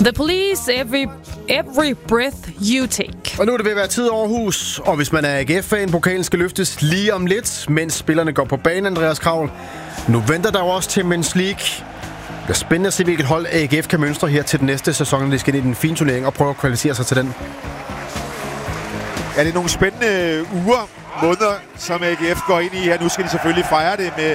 The Police, every breath you take. Og nu er det ved at være tid i Aarhus, og hvis man er AGF-fan, pokalen skal løftes lige om lidt, mens spillerne går på banen, Andreas Kravl. Nu venter der jo også Champions League. Det bliver spændende at se, hvilket hold AGF kan mønstre her til den næste sæson, når de skal ind i den fine turnering og prøve at kvalificere sig til den. Ja, det er nogle spændende uger, måneder, som AGF går ind i her. Nu skal de selvfølgelig fejre det med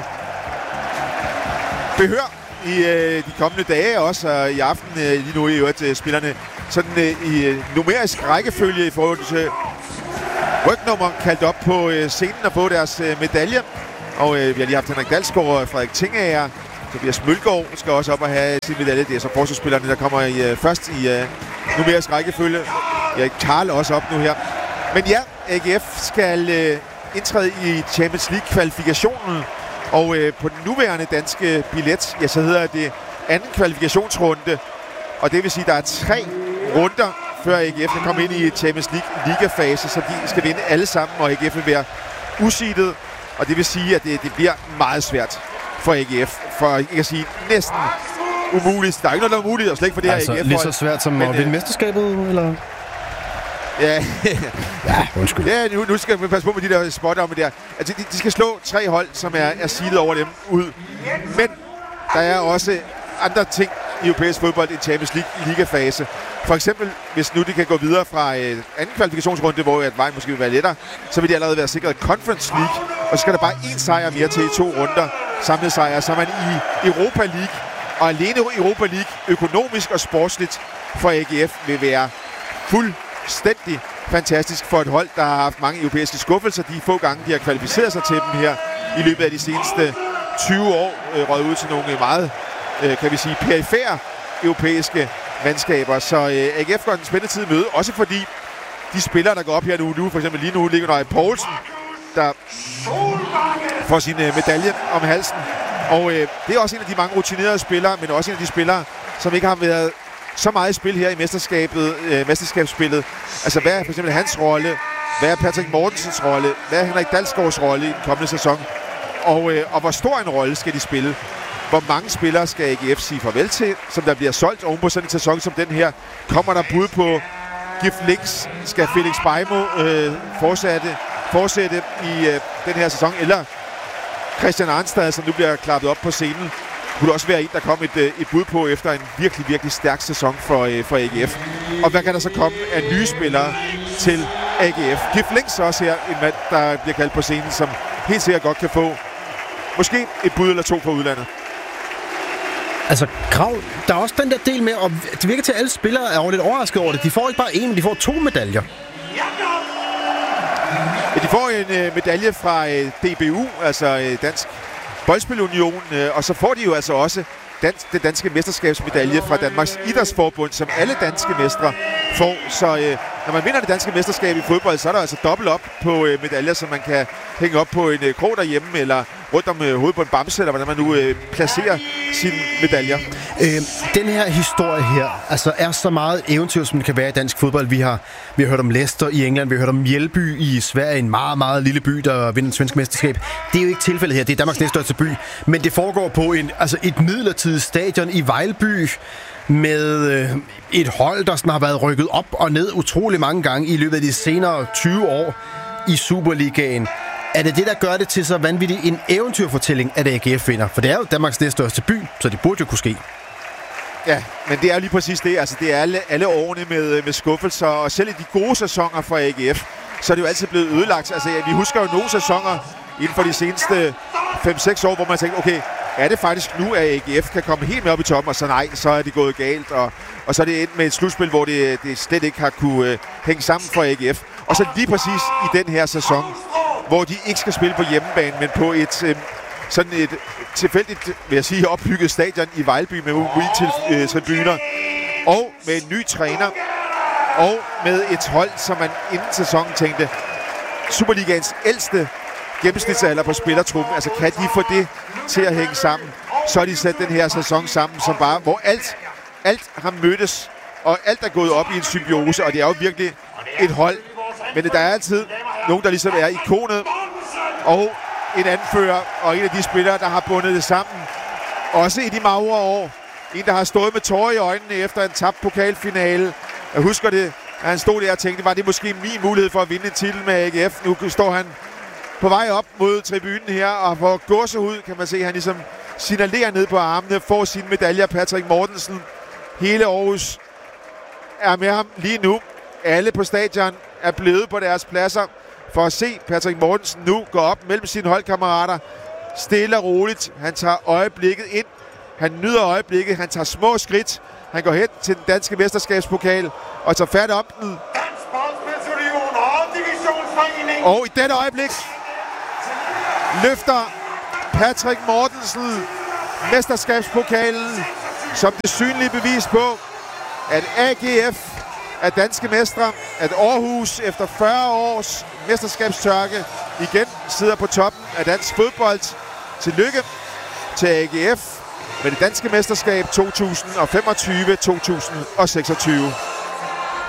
behør i de kommende dage også, og i aften lige nu i øvrigt spillerne sådan i numerisk rækkefølge i forhold til rygnummer kaldt op på scenen og få deres medalje. Og vi har lige haft Henrik Dalsgaard og Frederik Tingager. Tobias Mølgaard skal også op og have sin medalje. Det er så forsvarsspillerne, der kommer først i numerisk rækkefølge. Erik Karl også op nu her. Men ja, AGF skal indtræde i Champions League-kvalifikationen. Og på den nuværende danske billet, ja, så hedder det anden kvalifikationsrunde. Og det vil sige, at der er 3 runder, før AGF kan komme ind i Champions League-liga-fase. Så de skal vinde alle sammen, og AGF vil være useedet. Og det vil sige, at det bliver meget svært for AGF. For ikke at sige næsten umuligt. Der er ikke noget, der er umuligt, og slet ikke for det altså, her AGF-hold. Lige så svært som at vinde mesterskabet, eller? Ja, ja, undskyld. Ja, nu skal vi passe på med de der spotter med der. Altså, de skal slå 3 hold, som er seedet over dem ud. Men der er også andre ting i europæisk fodbold i Champions League-liga-fase. For eksempel, hvis nu de kan gå videre fra anden kvalifikationsrunde, hvor vejen måske vil være lettere, så vil de allerede være sikret Conference League. Og så skal der bare 1 sejr mere til i 2 runder. Samlet sejr, så er man i Europa League. Og alene Europa League, økonomisk og sportsligt, for AGF vil være fuldstændig fantastisk for et hold, der har haft mange europæiske skuffelser. De få gange, de har kvalificeret sig til dem her i løbet af de seneste 20 år, røget ud til nogle meget, kan vi sige, perifære europæiske mandskaber. Så AGF går en spændende tid i møde, også fordi de spillere, der går op her nu for eksempel lige nu, ligger der i Poulsen, der får sin medalje om halsen. Og det er også en af de mange rutinerede spillere, men også en af de spillere, som ikke har været så meget i spil her i mesterskabsspillet. Altså, hvad er for eksempel hans rolle? Hvad er Patrick Mortensens rolle? Hvad er Henrik Dalsgaards rolle i den kommende sæson? Og hvor stor en rolle skal de spille? Hvor mange spillere skal AGF sige farvel til, som der bliver solgt oven på sådan en sæson som den her? Kommer der bud på Gift Links? Skal Felix Beimo fortsætte i den her sæson? Eller Christian Arnstad, som nu bliver klappet op på scenen, kunne også være en, der kom et bud på efter en virkelig, virkelig stærk sæson for AGF. Og hvad kan der så komme af nye spillere til AGF? Gift Links også her, en mand, der bliver kaldt på scenen, som helt sikkert godt kan få måske et bud eller 2 fra udlandet. Altså, Kravl, der er også den der del med, og det virker til, at alle spillere er lidt overrasket over det. De får ikke bare 1, men de får 2 medaljer. Ja, de får en medalje fra DBU, altså Dansk Boldspilunion, og så får de jo altså også den danske mesterskabsmedalje fra Danmarks Idrætsforbund, som alle danske mestre får. Så når man vinder det danske mesterskab i fodbold, så er der altså dobbelt op på medaljer, som man kan hænge op på en krog derhjemme, eller rundt om hovedet på en bamse, eller hvordan man nu placerer sine medaljer. Den her historie her, altså er så meget eventyr, som det kan være i dansk fodbold. Vi har hørt om Leicester i England, vi har hørt om Mjællby i Sverige, en meget, meget lille by, der vinder det svenske mesterskab. Det er jo ikke tilfældet her, det er Danmarks næststørste by, men det foregår på et midlertidigt stadion i Vejlby, med et hold, der sådan har været rykket op og ned utrolig mange gange i løbet af de senere 20 år i Superligaen. Er det det, der gør det til så vanvittigt en eventyrfortælling, at AGF vinder? For det er jo Danmarks næststørste by, så det burde jo kunne ske. Ja, men det er lige præcis det. Altså, det er alle årene med skuffelser, og selv i de gode sæsoner for AGF, så er det jo altid blevet ødelagt. Altså, vi husker jo nogle sæsoner inden for de seneste 5-6 år, hvor man tænkte, okay, er det faktisk nu, at AGF kan komme helt med op i toppen, og så nej, så er det gået galt, og så er det endt med et slutspil, hvor det slet ikke har kunne hænge sammen for AGF. Og så lige præcis i den her sæson, hvor de ikke skal spille på hjemmebane, men på et tilfældigt, vil jeg sige, opbygget stadion i Vejlby med ude-tribuner, og med en ny træner, og med et hold, som man inden sæsonen tænkte, Superligaens ældste gennemsnitsalder på spillertruppen, altså kan de få det til at hænge sammen, så har de sat den her sæson sammen, som bare, hvor alt har mødtes, og alt er gået op i en symbiose, og det er jo virkelig et hold, men der er altid nogen, der ligesom er ikonet, og en anfører, og en af de spillere, der har bundet det sammen, også i de magre år, En, der har stået med tårer i øjnene efter en tabt pokalfinale. Jeg husker det, at han stod der og tænkte, var det måske min mulighed for at vinde en titel med AGF. Nu står han på vej op mod tribunen her, og får gåsehud, kan man se, han ligesom signalerer ned på armene, får sine medaljer. Patrick Mortensen, hele Aarhus er med ham lige nu. Alle på stadion er blevet på deres pladser for at se Patrick Mortensen nu gå op mellem sine holdkammerater. Stille og roligt. Han tager øjeblikket ind. Han nyder øjeblikket. Han tager små skridt. Han går hen til den danske mesterskabspokal og tager fat om den. Og i dette øjeblik løfter Patrick Mortensen mesterskabspokalen som det synlige bevis på, at AGF er danske mestre, at Aarhus efter 40 års mesterskabstørke igen sidder på toppen af dansk fodbold. Tillykke til AGF med det danske mesterskab 2025-2026.